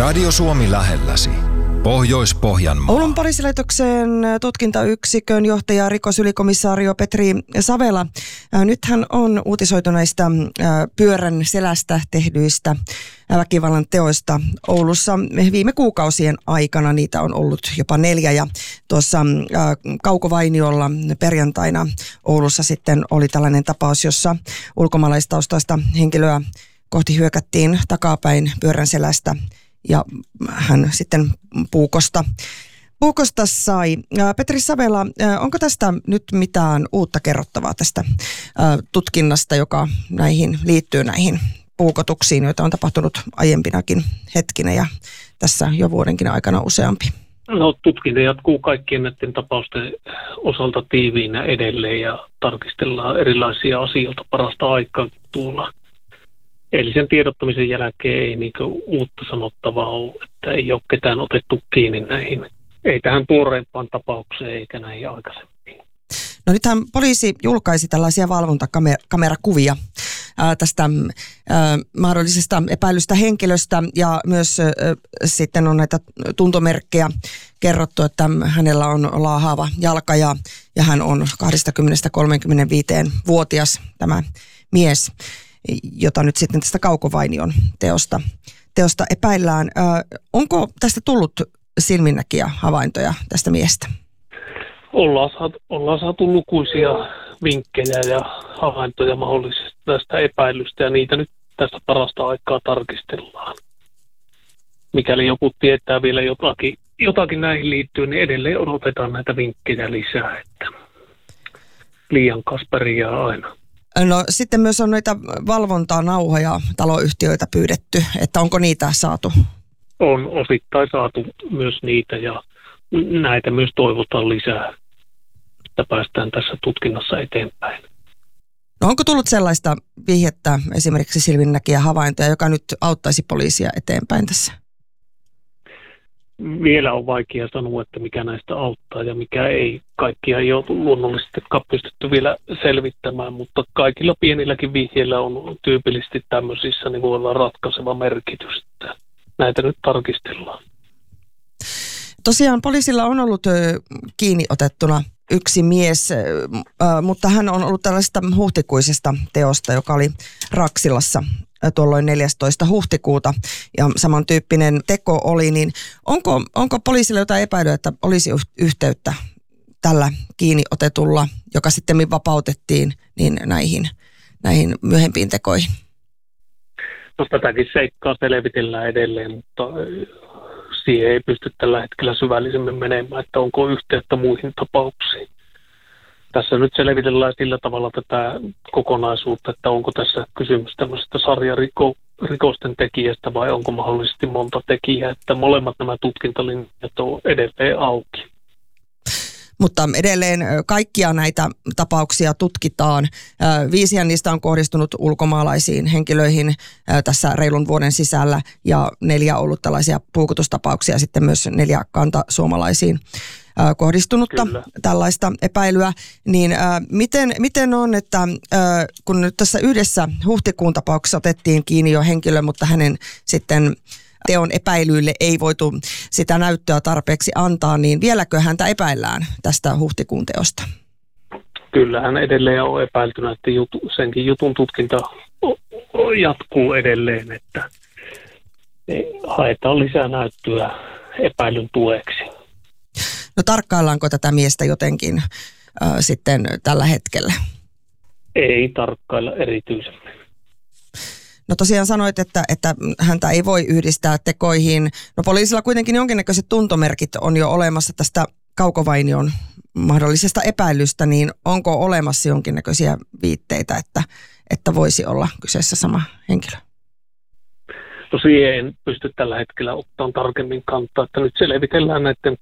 Radio Suomi lähelläsi. Pohjois-Pohjanmaa. Oulun poliisilaitoksen tutkintayksikön johtaja rikosylikomissaario Petri Savela. Nythän on uutisoitu näistä pyörän selästä tehdyistä väkivallan teoista Oulussa. Viime kuukausien aikana niitä on ollut jopa 4 ja tuossa Kaukovainiolla perjantaina Oulussa sitten oli tällainen tapaus, jossa ulkomaalaistaustaista henkilöä kohti hyökättiin takapäin pyörän selästä ja hän sitten puukosta sai. Petri Savela, onko tästä nyt mitään uutta kerrottavaa tästä tutkinnasta, joka liittyy näihin puukotuksiin, joita on tapahtunut aiempinakin hetkinä ja tässä jo vuodenkin aikana useampi? No, tutkinta jatkuu kaikkien näiden tapausten osalta tiiviinä edelleen ja tarkistellaan erilaisia asioita parasta aikaa tuolla. Eilisen tiedottamisen jälkeen ei uutta sanottavaa ole, että ei ole ketään otettu kiinni näihin. Ei tähän tuoreempaan tapaukseen eikä näihin aikaisempiin. No nythän poliisi julkaisi tällaisia valvontakamerakuvia tästä mahdollisesta epäilystä henkilöstä ja myös sitten on näitä tuntomerkkejä kerrottu, että hänellä on laahaava jalka ja hän on 20-35-vuotias tämä mies, jota nyt sitten tästä Kaukovainion teosta epäillään. Onko tästä tullut silminnäkiä havaintoja tästä miestä? Ollaan saatu lukuisia vinkkejä ja havaintoja mahdollisesti tästä epäilystä ja niitä nyt tästä parasta aikaa tarkistellaan. Mikäli joku tietää vielä jotakin näihin liittyen, niin edelleen odotetaan näitä vinkkejä lisää, että liian kasperia aina. No sitten myös on noita valvontanauhoja taloyhtiöitä pyydetty, että onko niitä saatu? On osittain saatu myös niitä ja näitä myös toivotaan lisää, että päästään tässä tutkinnassa eteenpäin. No onko tullut sellaista vihjettä, esimerkiksi silminnäkiä havaintoja, joka nyt auttaisi poliisia eteenpäin tässä? Vielä on vaikea sanoa, että mikä näistä auttaa ja mikä ei. Kaikkia ei ole luonnollisesti pystytty vielä selvittämään, mutta kaikilla pienilläkin vihjeillä on tyypillisesti tämmöisissä, niin voi olla ratkaiseva merkitys. Että näitä nyt tarkistellaan. Tosiaan poliisilla on ollut kiinni otettuna yksi mies, mutta hän on ollut tällaista huhtikuisesta teosta, joka oli Raksilassa tuolloin 14. huhtikuuta ja samantyyppinen teko oli, niin onko poliisilla jotain epäilyä, että olisi yhteyttä tällä kiinni otetulla, joka sitten vapautettiin, niin näihin myöhempiin tekoihin? No tätäkin seikkaa selvitellään edelleen, mutta siihen ei pysty tällä hetkellä syvällisemmin menemään, että onko yhteyttä muihin tapauksiin. Tässä nyt selvitellään sillä tavalla tätä kokonaisuutta, että onko tässä kysymys tämmöisestä sarjarikosten tekijästä vai onko mahdollisesti monta tekijää, että molemmat nämä tutkintalinjat on edelleen auki. Mutta edelleen kaikkia näitä tapauksia tutkitaan. 5 niistä on kohdistunut ulkomaalaisiin henkilöihin tässä reilun vuoden sisällä ja 4 ollut tällaisia puukotustapauksia, sitten myös 4 kantasuomalaisiin kohdistunutta Kyllä. tällaista epäilyä. Niin miten on, että kun nyt tässä yhdessä huhtikuun tapauksessa otettiin kiinni jo henkilö, mutta hänen sitten teon epäilyille ei voitu sitä näyttöä tarpeeksi antaa, niin vieläkö häntä epäillään tästä huhtikuun teosta? Kyllähän edelleen on epäiltynä, että senkin jutun tutkinta jatkuu edelleen, että haetaan lisää näyttöä epäilyn tueksi. No tarkkaillaanko tätä miestä jotenkin sitten tällä hetkellä? Ei tarkkailla erityisemmin. No tosiaan sanoit, että häntä ei voi yhdistää tekoihin. No poliisilla kuitenkin jonkinnäköiset tuntomerkit on jo olemassa tästä Kaukovainion mahdollisesta epäilystä, niin onko olemassa jonkinnäköisiä viitteitä, että voisi olla kyseessä sama henkilö? No siihen en pysty tällä hetkellä ottamaan tarkemmin kantaa, että nyt selvitellään näiden